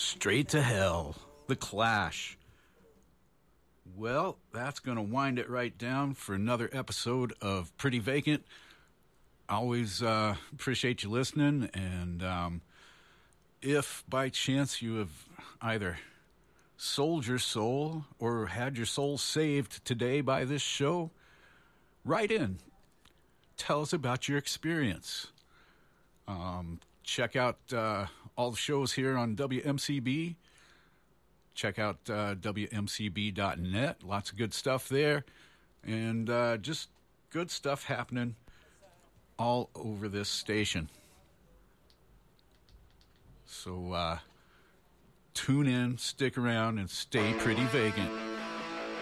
Straight to Hell, The Clash. Well, that's going to wind it right down for another episode of Pretty Vacant. Always appreciate you listening, and if by chance you have either sold your soul or had your soul saved today by this show, write in. Tell us about your experience. Check out all the shows here on WMCB. Check out WMCB.net. Lots of good stuff there. And just good stuff happening all over this station. So tune in, stick around, and stay pretty vacant.